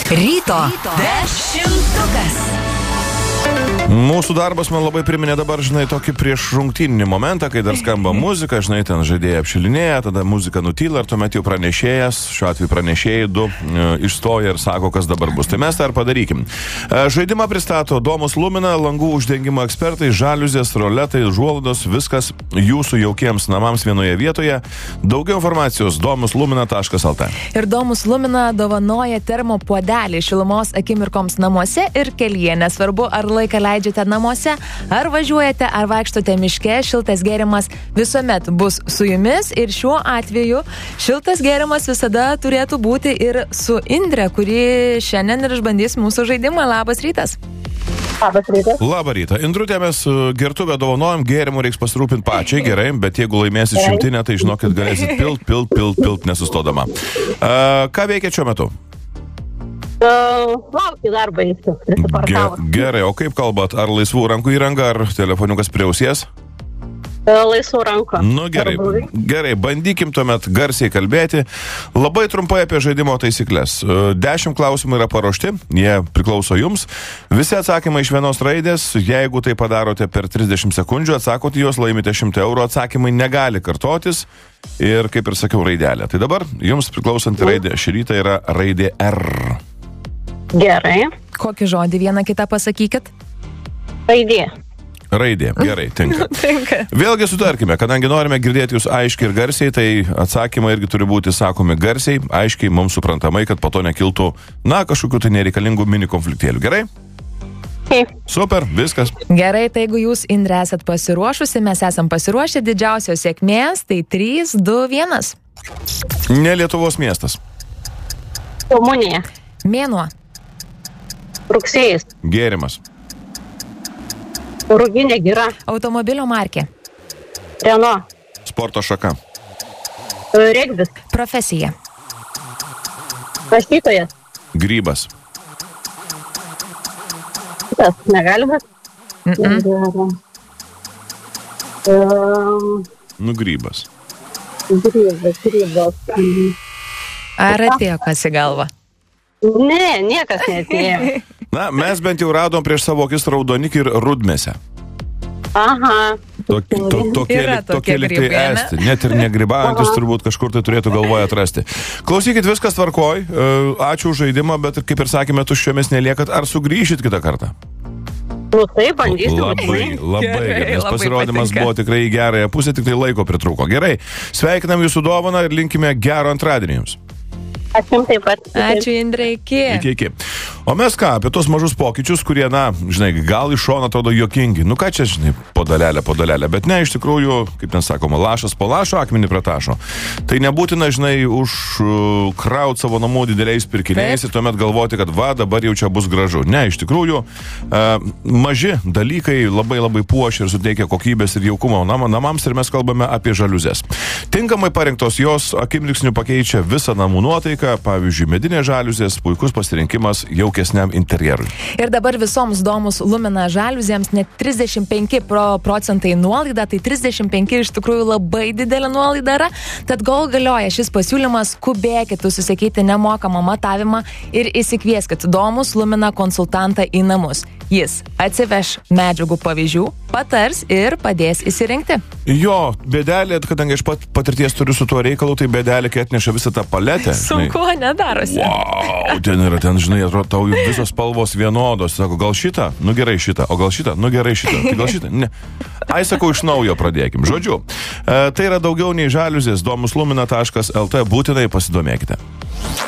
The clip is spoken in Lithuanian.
Ryto dešimtukas. Mūsų darbas man labai priminė dabar, žinai, tokį prieš rungtyninį momentą, kai dar skamba muzika, žinai, ten žaidėjai apšilinėja, tada muzika nutyla ir tuomet jau pranešėjas, šiuo atveju pranešėjai du išstoja ir sako, kas dabar bus. Tai mes tą ir padarykim. Žaidimą pristato Domus Lumina, langų uždengimo ekspertai, žaliuzės, roletai, užuolaidos, viskas jūsų jaukiems namams vienoje vietoje. Daugiau informacijos domuslumina.lt. Ir Domus Lumina dovanoja termopuodelį šilumos akimirkoms namuose ir kelyje. Nesvarbu, ar laiką leidžiate namuose, ar važiuojate, ar vaikštote miške, šiltas gėrimas visuomet bus su jumis. Ir šiuo atveju šiltas gėrimas visada turėtų būti ir su Indre, kuri šiandien ir išbandys mūsų žaidimą. Labas rytas. Labas rytas. Labą rytą. Indrutė, mes gertuvę dovanojam, gėrimų reiks pasirūpinti pačiai, gerai, bet jeigu laimėsit šimtinę, tai žinokit, galėsit pilt nesustodama. Ką veikia šiuo metu? Laukiu darbą įsiu. Gerai, o kaip kalbat? Ar laisvų rankų įranga, ar telefoniukas prie ausies? Laisvų rankų. Nu gerai, bandykim tuomet garsiai kalbėti. Labai trumpai apie žaidimo taisyklės. 10 klausimų yra paruošti, jie priklauso jums. Visi atsakymai iš vienos raidės. Jeigu tai padarote per 30 sekundžių, atsakote juos, laimite 100 eurų. Atsakymai negali kartotis. Ir kaip ir sakiau, raidelė. Tai dabar jums priklausanti raidė šį rytą yra raidė R. Gerai. Kokį žodį vieną kitą pasakykit? Raidė, gerai, tinka. Vėlgi sutarkime, kadangi norime girdėti jūs aiškiai ir garsiai, tai atsakymai irgi turi būti sakomi garsiai, aiškiai, mums suprantamai, kad po to nekiltų, kažkokių tai nereikalingų mini konfliktėlių. Gerai? Super, viskas. Gerai, tai jeigu jūs, Indre, esat pasiruošusi, mes esam pasiruošę, didžiausios sėkmės, tai 3, 2, 1. Ne Lietuvos miestas. Komunija. Mėnuo. Rugsėjis. Gėrimas. Ruginė gira. Automobilio markė. Renault. Sporto šaka. Regbis. Profesija. Rašytojas. Grybas. Tas negalimas. Grybas. Grybas. Ar atėjo kas į galvą? Ne, niekas neatėjo. Mes bent jau radom prieš savo akis raudonikį ir rudmėse. Aha. Tokie liktai esti. Net ir negrybaujantis turbūt kažkur tai turėtų galvoje atrasti. Klausykit, viskas tvarkoj. Ačiū už žaidimą, bet kaip ir sakėme, tuščiomis neliekat. Ar sugrįšit kitą kartą? Taip, bandysiu. Labai gerai. Nes pasirodymas buvo tikrai į gerąją pusę, tik tai laiko pritrūko. Gerai. Sveikinam jūsų dovaną ir linkime gero antradienį jums. Ačiū taip pat. Ačiū, Indre, iki. O mes ką, apie tos mažus pokyčius, kurie, žinai, gal iš šono atrodo juokingi. Ką čia, žinai, po dalelę, bet ne, iš tikrųjų, kaip ten sakoma, lašas po lašo, akmenį pratašo. Tai nebūtina, žinai, užkraut savo namų dideliais pirkiniais ir tuomet galvoti, kad dabar jau čia bus gražu. Ne, iš tikrųjų, maži dalykai labai puošia ir suteikia kokybės ir jaukumo namams ir mes kalbame apie žaliuzės. Tinkamai parinktos jos akimirksniu pakeičia visą namų nuotaiką, pavyzdžiui, medinė žaliuzės, puikus pasirinkimas jaukesniam interjerui. Ir dabar visoms Domus Lumina žaliuzėms net 35% nuolaida, tai 35 iš tikrųjų labai didelė nuolaida yra, tad galioja šis pasiūlymas, skubėkit susisakyti nemokamą matavimą ir įsikvieskit Domus Lumina konsultantą į namus. Jis atsiveš medžiagų pavyzdžių, patars ir padės įsirinkti. Jo, bėdelė, kadangi aš patirties turiu su tuo reikalu, tai bėdelė, kai atneša visą tą paletę. Sunku, nedarosi. Wow, ten, žinai, atrodo, tau visos spalvos vienodos. Sako, gal šitą? Gerai šitą. O gal šitą? Gerai šitą. Tai gal šitą? Ne. Sakau, iš naujo pradėkim. Žodžiu, tai yra daugiau nei žaliuzės. domuslumina.lt, būtinai pasidomėkite.